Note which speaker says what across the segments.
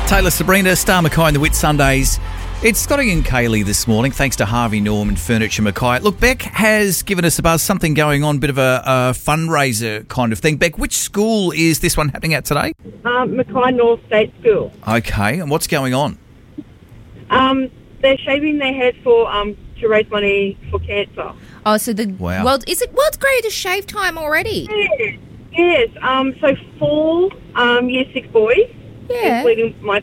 Speaker 1: Taylor Sabrina, Star Mackay and the Whit Sundays. It's Scotty and Kaylee this morning, thanks to Harvey Norman Furniture Mackay. Look, Beck has given us a buzz, something going on, bit of a fundraiser kind of thing. Beck, which school is this one happening at today?
Speaker 2: Mackay North State School.
Speaker 1: Okay, and what's going on?
Speaker 2: They're shaving their head to raise money for cancer.
Speaker 3: Oh, so
Speaker 1: Wow.
Speaker 3: world's greatest shave time already?
Speaker 2: Yes. So 4 Year 6 boys,
Speaker 3: Yeah.
Speaker 2: including my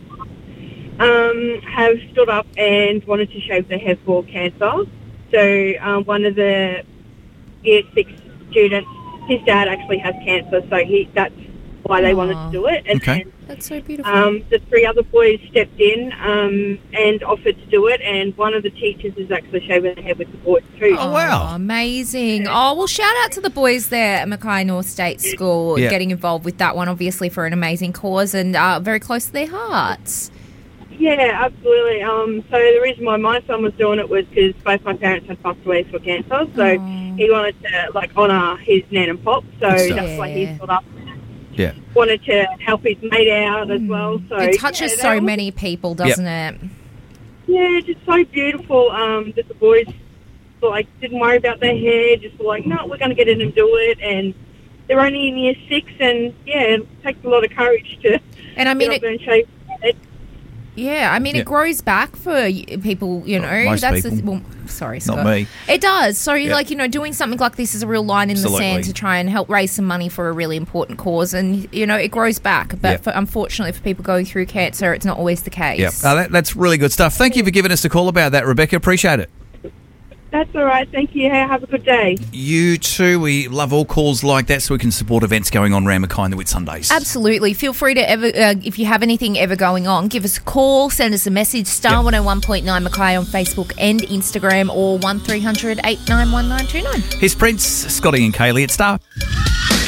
Speaker 2: have stood up and wanted to shave their head for cancer. So one of the Year 6 students, his dad actually has cancer, so that's why they wanted to do it. And
Speaker 1: Okay.
Speaker 3: That's so beautiful.
Speaker 2: the 3 other boys stepped in and offered to do it, and one of the teachers is actually shaving their head with the boys too.
Speaker 1: Oh, wow.
Speaker 3: Amazing. Oh, well, shout out to the boys there at Mackay North State School
Speaker 1: Yeah.
Speaker 3: getting involved with that one, obviously, for an amazing cause and very close to their hearts.
Speaker 2: Yeah, absolutely. So the reason why my son was doing it was because both my parents had passed away for cancer, so he wanted to honour his nan and pop. So
Speaker 1: Good stuff.
Speaker 2: that's why he stood up.
Speaker 1: Yeah.
Speaker 2: Wanted to help his mate out as well. So
Speaker 3: It touches
Speaker 2: yeah,
Speaker 3: so many people, doesn't it?
Speaker 2: Yeah, just so beautiful. That the boys didn't worry about their hair. Just no, we're going to get in and do it. And they're only in Year 6, and it takes a lot of courage to
Speaker 3: And I mean,
Speaker 2: get up there and shave their head.
Speaker 3: Yeah, I mean,
Speaker 1: Yeah.
Speaker 3: it grows back for people,
Speaker 1: Most people.
Speaker 3: Sorry, Scott.
Speaker 1: Not me.
Speaker 3: It does. So,
Speaker 1: Yeah.
Speaker 3: doing something like this is a real line in the
Speaker 1: Absolutely.
Speaker 3: sand to try and help raise some money for a really important cause. And, it grows back. But
Speaker 1: Yeah.
Speaker 3: unfortunately, for people going through cancer, it's not always the case.
Speaker 1: Yeah, that's really good stuff. Thank you for giving us a call about that, Rebecca. Appreciate it.
Speaker 2: That's all right. Thank you. Have a good day.
Speaker 1: You too. We love all calls like that so we can support events going on around Mackay and the Whit Sundays.
Speaker 3: Absolutely. Feel free to if you have anything ever going on, give us a call, send us a message, star 101.9 Mackay on Facebook and Instagram, or 1300 891 929.
Speaker 1: Here's Prince, Scotty and Kaylee at Star.